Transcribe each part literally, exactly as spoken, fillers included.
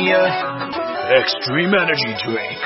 Premier Extreme Energy Drink.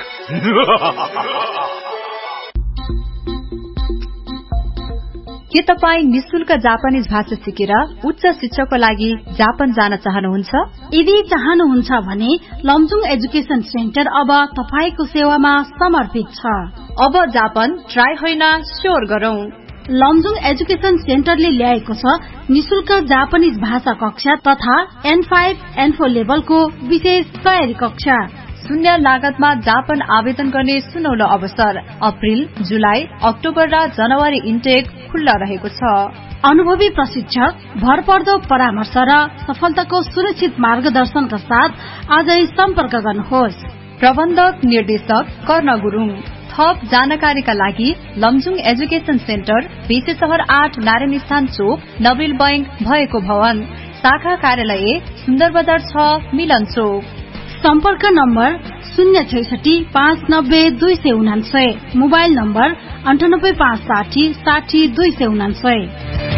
के तपाई निशुल्क जापानिज भाषा सिकेर उच्च शिक्षाको लागि जापान जान चाहनुहुन्छ? यदि चाहनुहुन्छ भने लमजुङ एजुकेशन सेन्टर अब तपाईको सेवामा समर्पित छ। अब जापान ट्राई होइन स्योर गरौं। लमजुङ एजुकेशन सेन्टरले ल्याएको छ निशुल्क जापानिज भाषा कक्षा तथा एन फाइभ एन फोर लेभलको विशेष तयारी कक्षा। शून्य लागतमा जापान आवेदन गर्ने सुनौलो अवसर। अप्रिल, जुलाई, अक्टोबर र जनवरी इन्टेक खुल्ला रहेको छ। अनुभवी प्रशिक्षक, भरपर्दो परामर्श र सफलताको सुरक्षित मार्गदर्शनका साथ आजै सम्पर्क गर्नुहोस्। प्रबन्धक निर्देशक कर्ण गुरुङ। थप जानकारीका लागि लमजुङ एजुकेशन सेन्टर बेसी शहर आठ नारायण स्थान चोक नबिल बैंक भएको भवन, शाखा कार्यालय सुन्दर बजार छ मिलन चोक। सम्पर्क नम्बर शून्य छैसठी पाँच नब्बे दुई सय उनान्सय, मोबाइल नम्बर अन्ठानब्बे पाँच साठी साठी दुई सय उनान्सय।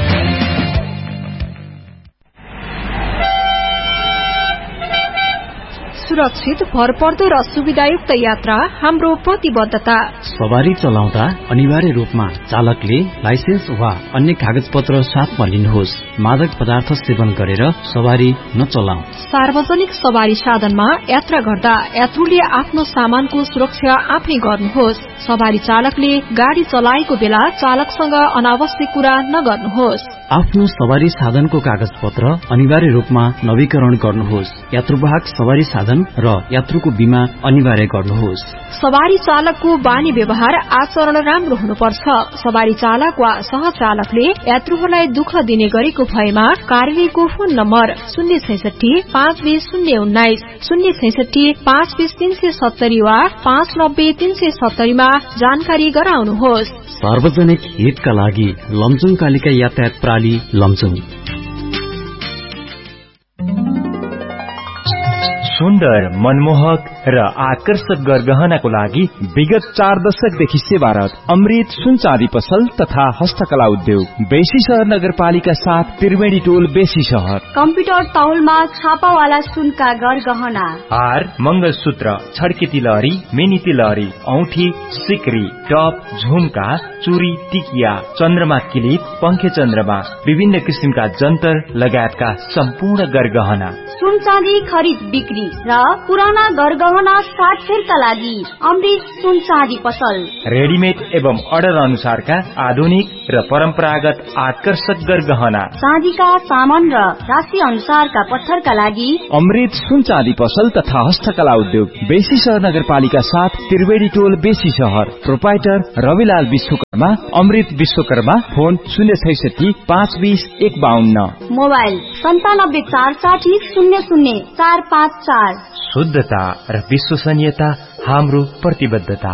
सुरक्षित, भरपर्दो र सुविधायुक्त यात्रा हाम्रो प्रतिबद्धता। सवारी चलाउँदा अनिवार्य रूपमा चालकले लाइसेन्स वा अन्य कागजपत्र साथमा लिनुहोस्। मादक पदार्थ सेवन गरेर सवारी नचलाऊ। सार्वजनिक सवारी साधनमा यात्रा गर्दा यात्रुले आफ्नो सामानको सुरक्षा आफै गर्नुहोस्। सवारी चालकले गाड़ी चलाएको बेला चालकसँग अनावश्यक कुरा नगर्नुहोस्। आफ्नो सवारी साधनको कागज पत्र अनिवार्य रूपमा नवीकरण गर्नुहोस्। यात्रुवाहक सवारी साधन र यात्रुको बीमा अनिवार्य गर्नुहोस्। सवारी चालकको बानी व्यवहार आचरण राम्रो हुनुपर्छ। सवारी चालक वा सहचालकले यात्रुहरूलाई दुःख दिने गरेको भएमा कार्यालयको फोन नम्बर शून्य छैसठी पाँच बीस शून्य उन्नाइस, शून्य छैसठी पाँच बीस तीन सय सत्तरी वा पाँच नब्बे तीन सय सत्तरीमा जानकारी गराउनुहोस्। सार्वजनिक हितका लागि लमजुङ कालिका यातायात प्रणाली लमजुङ। सुन्दर, मनमोहक र आकर्षक गरगहनाको लागि विगत चार दशकदेखि सेवारत अमृत सुन चाँदी पसल तथा हस्तकला उद्योग बेसी शहर नगरपालिका साथ त्रिवेणी टोल बेसी शहर। कम्प्युटर तौलमा छापावाला सुनका गरगहना, हार, मंगलसूत्र, छड्के तिलहरी, मिनी तिलहरी, औठी, सिक्री, टप, झुमका, चुरी, टिकिया, चन्द्रमा किलिप, पंखे चन्द्रमा, विभिन्न किसिमका जन्तर लगायतका सम्पूर्ण गरगहना। सुन चाँदी खरिद बिक्री र पुराना गरगहना साटफेरका लागि अमृत सुन चाँदी पसल। रेडीमेड एवं अर्डर अनुसारका आधुनिक र परम्परागत आकर्षक गरगहना, चाँदीका सामान र राशि अनुसारका पत्थरका लागि अमृत सुन चाँदी पसल तथा हस्तकला उद्योग बेसी शहर नगरपालिका साथ त्रिवेणी टोल बेसी शहर। प्रोपाइटर रविलाल विश्वकर्मा, अमृत विश्वकर्मा। फोन शून्य छैसठी पाँच बीस एक बाहन्न, मोबाइल सन्तानब्बे चार साठी शून्य शून्य चार पाँच चार। शुद्धता र विश्वसनीयता हाम्रो प्रतिबद्धता।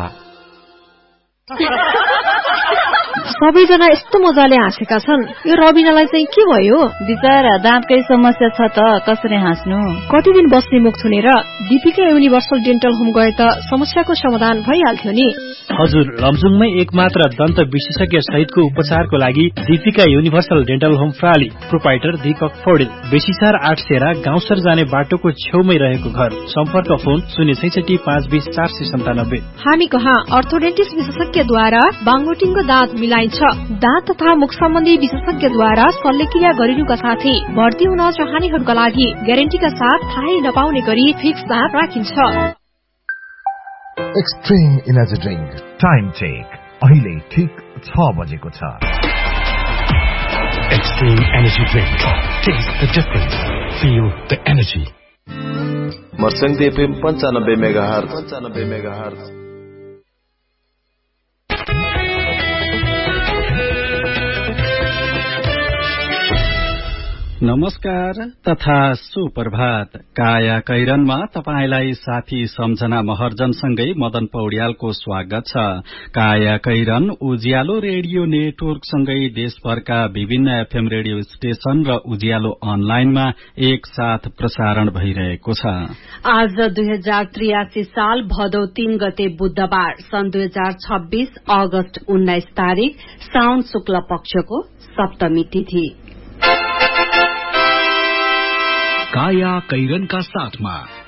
सबैजना यस्तो मजाले हाँसेका छन्, यो रबिनालाई चाहिँ के भयो? बिचरा दाँतकै समस्या छ त कसरी हाँस्नु। कति दिन बस्ने मुख छुनेर दीपिका युनिभर्सल डेन्टल होम गए त समस्याको समाधान भइहाल्थ्यो नि। हजुर, लमजुङमै एकमात्र दन्त विशेषज्ञ सहितको उपचारको लागि Deepika universal dental home प्राली। Proprietor Deepak Paudel, बेसीसार आठ सेरा गाउँसर जाने बाटोको छेउमै रहेको घर। सम्पर्क फोन शून्य छैसठी पाँच बीस चार सय सन्तानब्बे। हामी कहाँ अर्थोडेन्टिस्ट विशेषज्ञद्वारा बाङ्गोटिङको दाँत मिलाइन्छ। दाँत तथा मुख सम्बन्धी विशेषज्ञद्वारा शल्यक्रिया गरिनुका साथै भर्ती हुन चाहनेहरूका लागि ग्यारेन्टीका साथ थाहै नपाउने गरी फिक्स दाँत राखिन्छ। Extreme energy drink time check अहिले ठिक छ बजेको छ। Extreme energy drink, test the difference, feel the energy. मर्संग FM पंचानब्बे megahertz, पंचानब्बे megahertz. नमस्कार तथा सुप्रभात। काया कैरनमा तपाईलाई साथी सम्झना महर्जनसँगै मदन पौड्यालको स्वागत छ। काया कैरन उज्यालो रेडियो नेटवर्कसँगै देशभरका विभिन्न एफएम रेडियो स्टेशन र उज्यालो अनलाइनमा एक साथ प्रसारण भइरहेको छ। आज दुई हजार त्रियासी साल भदौ तीन गते बुधबार सन् दुई हजार छब्बीस अगस्त उन्नाइस तारीक साउन शुक्ल पक्षको सप्तमी तिथि। काया कैरनका साथमा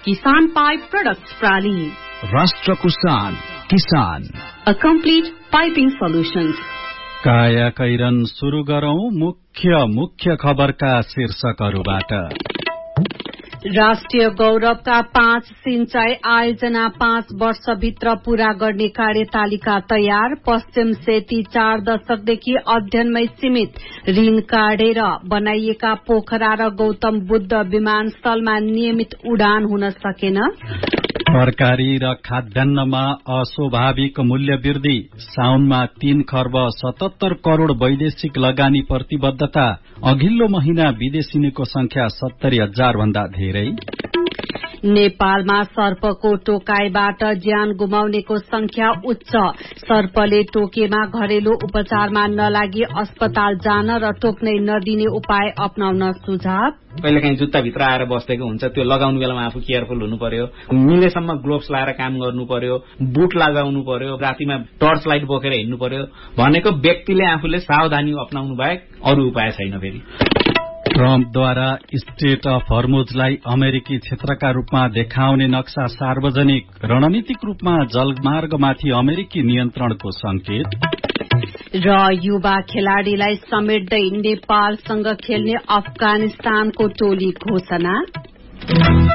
किसान पाइप प्रोडक्ट्स प्राली, राष्ट्रको शान किसान, अ कम्प्लिट पाइपिङ सोल्युशन्स। काया कैरन सुरु गरौं मुख्य मुख्य खबरका शीर्षकहरूबाट। राष्ट्रिय गौरवका पाँच सिंचाई आयोजना पाँच वर्षभित्र पूरा गर्ने कार्यतालिका तयार। पश्चिम सेती चार दशकदेखि अध्ययनमै सीमित ऋण काटेर बनाइएका पोखरा र गौतम बुद्ध विमानस्थलमा नियमित उडान हुन सकेन। तरकारी र खाद्यान्नमा अस्वाभाविक मूल्य वृद्धि। साउनमा तीन खर्ब सतहत्तर करोड़ वैदेशिक लगानी प्रतिबद्धता। अघिल्लो महिना विदेशिनीको संख्या सत्तरी हजार भन्दा धेरै। नेपालमा सर्पको टोकाइबाट ज्यान गुमाउनेको संख्या उच्च। सर्पले टोकेमा घरेलु उपचारमा नलागी अस्पताल जान र टोक्नै नदिने उपाय अपनाउन सुझाव। कहिलेकाहीँ जुत्ताभित्र आएर बसेको हुन्छ, त्यो लगाउने बेलामा आफू केयरफुल हुनु पर्यो। मिलेसम्म ग्लोभ्स लगाएर काम गर्नु पर्यो, बुट लगाउनु पर्यो, रातिमा टर्च लाइट बोकेर हिँड्नु पर्यो। भनेको व्यक्तिले आफूले सावधानी अपनाउनु बाहेक अरू उपाय छैन। फेरि ट्रम्पद्वारा स्टेट अफ हर्मुजलाई अमेरिकी क्षेत्रका रूपमा देखाउने नक्सा सार्वजनिक। रणनीतिक रूपमा जलमार्गमाथि अमेरिकी नियन्त्रणको संकेत। र युवा खेलाड़ीलाई समेट्दै नेपालसँग खेल्ने अफगानिस्तानको टोली घोषणा।